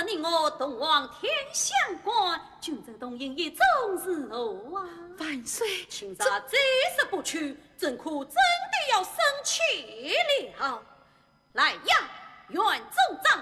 你我同往天相关，君这东营一种时候啊！ 万岁， 卿家暂时不去，怎可真的要